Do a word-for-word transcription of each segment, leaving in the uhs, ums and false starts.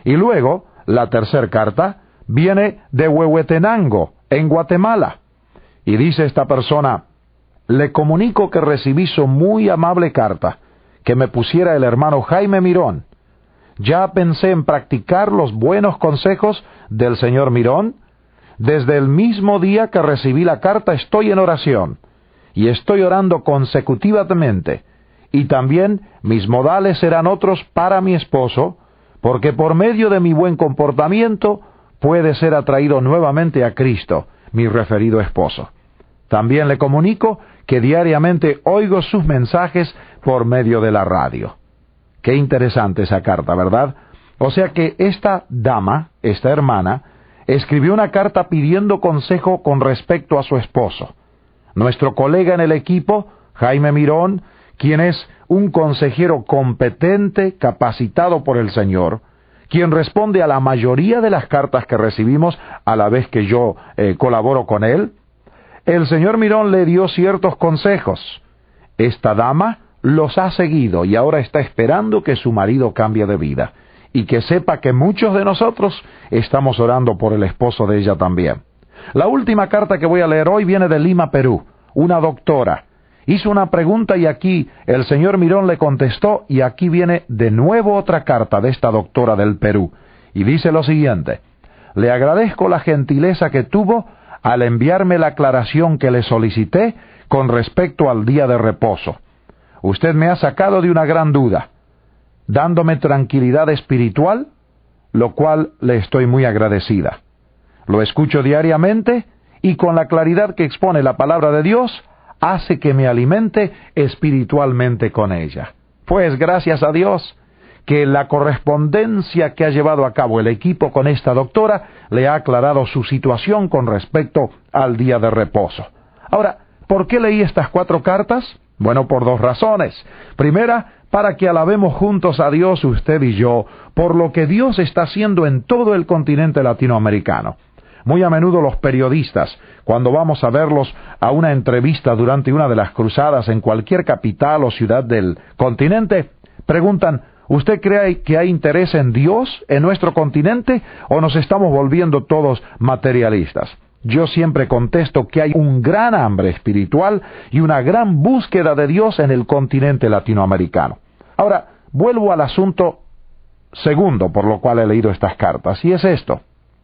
Y luego, la tercera carta viene de Huehuetenango, en Guatemala. Y dice esta persona: le comunico que recibí su muy amable carta que me pusiera el hermano Jaime Mirón. Ya pensé en practicar los buenos consejos del señor Mirón. Desde el mismo día que recibí la carta estoy en oración, y estoy orando consecutivamente, y también mis modales serán otros para mi esposo, porque por medio de mi buen comportamiento puede ser atraído nuevamente a Cristo, mi referido esposo. También le comunico que diariamente oigo sus mensajes por medio de la radio. Qué interesante esa carta, ¿verdad? O sea que esta dama, esta hermana, escribió una carta pidiendo consejo con respecto a su esposo. Nuestro colega en el equipo, Jaime Mirón, quien es un consejero competente, capacitado por el Señor, quien responde a la mayoría de las cartas que recibimos a la vez que yo eh, colaboro con él, el señor Mirón le dio ciertos consejos. Esta dama los ha seguido y ahora está esperando que su marido cambie de vida, y que sepa que muchos de nosotros estamos orando por el esposo de ella también. La última carta que voy a leer hoy viene de Lima, Perú. Una doctora hizo una pregunta y aquí el señor Mirón le contestó, y aquí viene de nuevo otra carta de esta doctora del Perú, y dice lo siguiente: le agradezco la gentileza que tuvo al enviarme la aclaración que le solicité con respecto al día de reposo. Usted me ha sacado de una gran duda, dándome tranquilidad espiritual, lo cual le estoy muy agradecida. Lo escucho diariamente, y con la claridad que expone la palabra de Dios, hace que me alimente espiritualmente con ella. Pues gracias a Dios que la correspondencia que ha llevado a cabo el equipo con esta doctora le ha aclarado su situación con respecto al día de reposo. Ahora, ¿por qué leí estas cuatro cartas? Bueno, por dos razones. Primera, para que alabemos juntos a Dios, usted y yo, por lo que Dios está haciendo en todo el continente latinoamericano. Muy a menudo los periodistas, cuando vamos a verlos a una entrevista durante una de las cruzadas en cualquier capital o ciudad del continente, preguntan: ¿usted cree que hay interés en Dios en nuestro continente o nos estamos volviendo todos materialistas? Yo siempre contesto que hay un gran hambre espiritual y una gran búsqueda de Dios en el continente latinoamericano. Ahora, vuelvo al asunto segundo por lo cual he leído estas cartas, y es esto: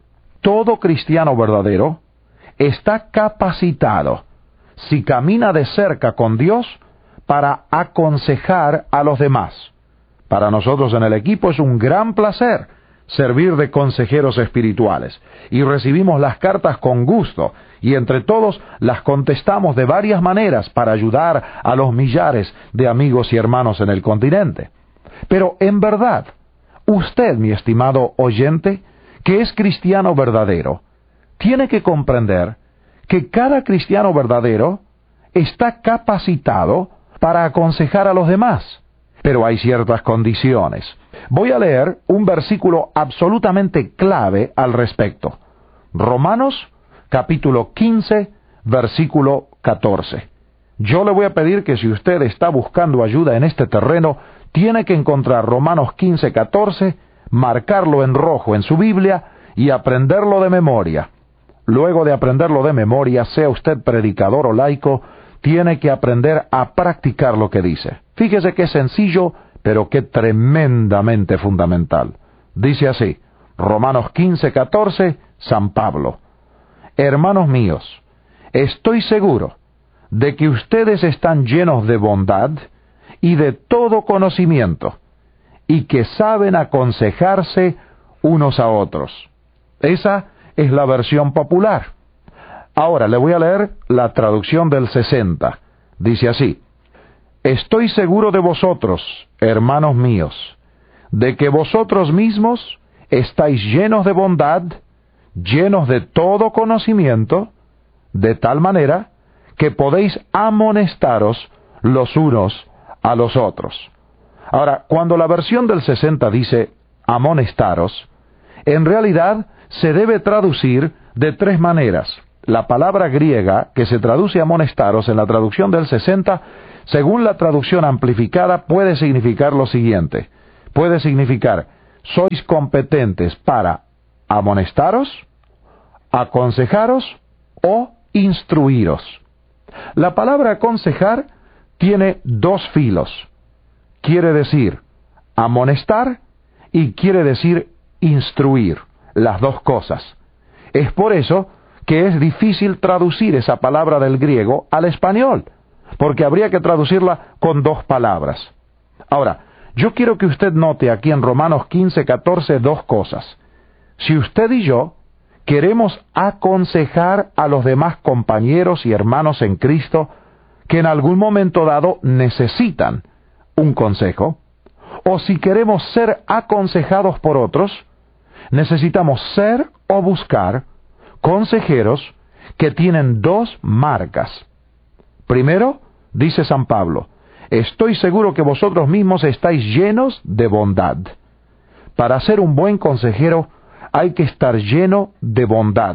todo cristiano verdadero está capacitado, si camina de cerca con Dios, para aconsejar a los demás. Para nosotros en el equipo es un gran placer servir de consejeros espirituales, y recibimos las cartas con gusto, y entre todos las contestamos de varias maneras para ayudar a los millares de amigos y hermanos en el continente. Pero en verdad, usted, mi estimado oyente, que es cristiano verdadero, tiene que comprender que cada cristiano verdadero está capacitado para aconsejar a los demás. Pero hay ciertas condiciones. Voy a leer un versículo absolutamente clave al respecto. Romanos, capítulo quince, versículo catorce. Yo le voy a pedir que si usted está buscando ayuda en este terreno, tiene que encontrar Romanos quince, catorce, marcarlo en rojo en su Biblia y aprenderlo de memoria. Luego de aprenderlo de memoria, sea usted predicador o laico, tiene que aprender a practicar lo que dice. Fíjese qué sencillo, pero qué tremendamente fundamental. Dice así, Romanos quince, catorce, San Pablo: hermanos míos, estoy seguro de que ustedes están llenos de bondad y de todo conocimiento, y que saben aconsejarse unos a otros. Esa es la versión popular. Ahora le voy a leer la traducción del sesenta. Dice así: estoy seguro de vosotros, hermanos míos, de que vosotros mismos estáis llenos de bondad, llenos de todo conocimiento, de tal manera que podéis amonestaros los unos a los otros. Ahora, cuando la versión del sesenta dice amonestaros, en realidad se debe traducir de tres maneras. La palabra griega que se traduce amonestaros en la traducción del sesenta, según la traducción amplificada, puede significar lo siguiente. Puede significar sois competentes para amonestaros, aconsejaros o instruiros. La palabra aconsejar tiene dos filos. Quiere decir amonestar y quiere decir instruir, las dos cosas. Es por eso que es difícil traducir esa palabra del griego al español, porque habría que traducirla con dos palabras. Ahora, yo quiero que usted note aquí en Romanos quince, catorce dos cosas. Si usted y yo queremos aconsejar a los demás compañeros y hermanos en Cristo que en algún momento dado necesitan un consejo, o si queremos ser aconsejados por otros, necesitamos ser o buscar consejeros que tienen dos marcas. Primero, dice San Pablo, estoy seguro que vosotros mismos estáis llenos de bondad. Para ser un buen consejero hay que estar lleno de bondad.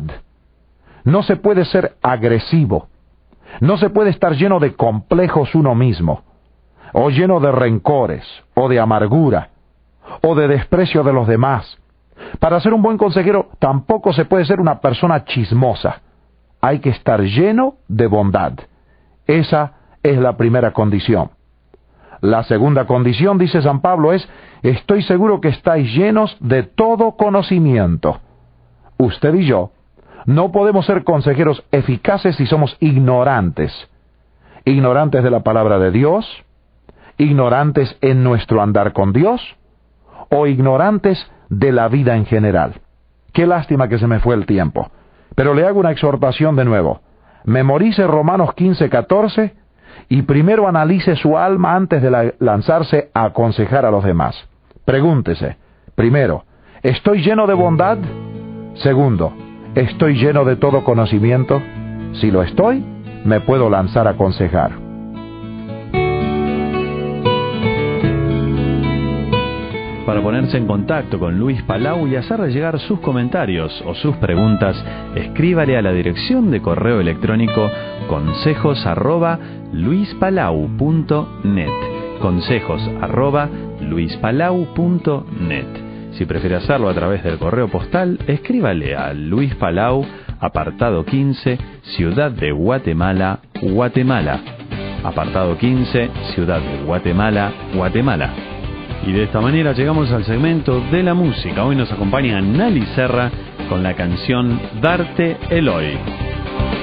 No se puede ser agresivo. No se puede estar lleno de complejos uno mismo, o lleno de rencores, o de amargura, o de desprecio de los demás. Para ser un buen consejero tampoco se puede ser una persona chismosa. Hay que estar lleno de bondad. Esa es la primera condición. La segunda condición, dice San Pablo, es, estoy seguro que estáis llenos de todo conocimiento. Usted y yo no podemos ser consejeros eficaces si somos ignorantes. Ignorantes de la palabra de Dios, ignorantes en nuestro andar con Dios, o ignorantes de la vida en general. Qué lástima que se me fue el tiempo. Pero le hago una exhortación de nuevo. Memorice Romanos quince, catorce y primero analice su alma antes de la- lanzarse a aconsejar a los demás. Pregúntese, primero, ¿estoy lleno de bondad? Segundo, ¿estoy lleno de todo conocimiento? Si lo estoy, me puedo lanzar a aconsejar. Para ponerse en contacto con Luis Palau y hacerle llegar sus comentarios o sus preguntas, escríbale a la dirección de correo electrónico consejos arroba luispalau punto net. Consejos arroba luispalau punto net. Si prefiere hacerlo a través del correo postal, escríbale a Luis Palau, apartado quince, Ciudad de Guatemala, Guatemala. Apartado quince, Ciudad de Guatemala, Guatemala. Y de esta manera llegamos al segmento de la música. Hoy nos acompaña Nali Serra con la canción Darte el Hoy.